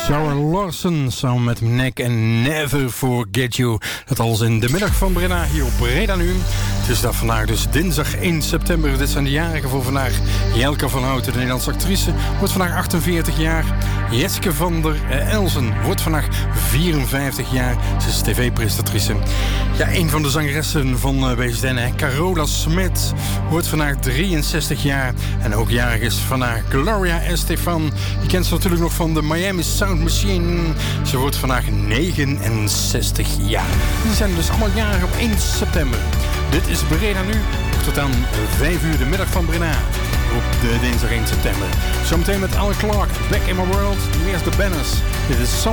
Zara Larsson samen met Nek en Never Forget You. Dat alles in de middag van Breda hier op Breda nu. Het is dat vandaag dus dinsdag 1 september. Dit zijn de jarigen voor vandaag. Jelke van Houten, de Nederlandse actrice, wordt vandaag 48 jaar. Jeske van der Elzen wordt vandaag 54 jaar. Ze is tv-presentatrice. Ja, een van de zangeressen van WSDN, Carola Smit, wordt vandaag 63 jaar. En ook jarig is vandaag Gloria Estefan. Je kent ze natuurlijk nog van de Miami Sound Machine. Ze wordt vandaag 69 jaar. Die zijn dus allemaal jarig op 1 september. Dit is Breda nu. Tot aan 5 uur de middag van Breda. Op de dinsdag 1 september. Zometeen met Alan Clark. Back in my world. Eerst de banners. Dit is